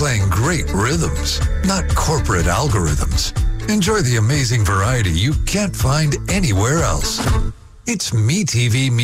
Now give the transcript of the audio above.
playing great rhythms, not corporate algorithms. Enjoy the amazing variety you can't find anywhere else. It's MeTV